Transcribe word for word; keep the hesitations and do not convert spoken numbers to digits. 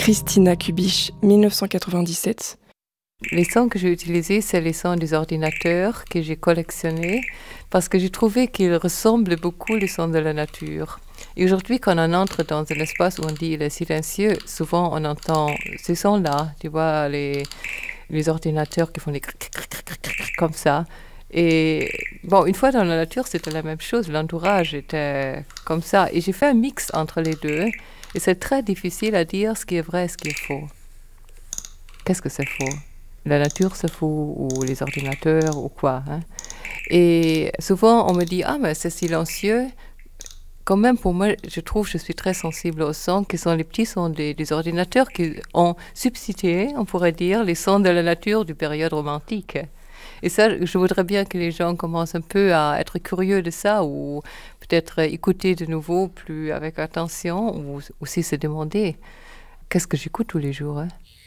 Christina Kubich, dix-neuf cent quatre-vingt-dix-sept. Les sons que j'ai utilisés, c'est les sons des ordinateurs que j'ai collectionnés parce que j'ai trouvé qu'ils ressemblent beaucoup aux sons de la nature. Et aujourd'hui, quand on entre dans un espace où on dit il est silencieux, souvent on entend ces sons-là, tu vois, les, les ordinateurs qui font des cric, cric, cric, cric, cric, comme ça. Et bon, une fois dans la nature, c'était la même chose, l'entourage était comme ça. Et j'ai fait un mix entre les deux et c'est très difficile à dire ce qui est vrai et ce qui est faux. Qu'est-ce que c'est faux ? La nature, c'est faux, ou les ordinateurs, ou quoi. Hein. Et souvent, on me dit, ah, mais c'est silencieux. Quand même, pour moi, je trouve que je suis très sensible aux sons, qui sont les petits sons des, des ordinateurs qui ont substitué, on pourrait dire, les sons de la nature du période romantique. Et ça, je voudrais bien que les gens commencent un peu à être curieux de ça, ou peut-être écouter de nouveau plus avec attention, ou aussi se demander, qu'est-ce que j'écoute tous les jours, hein?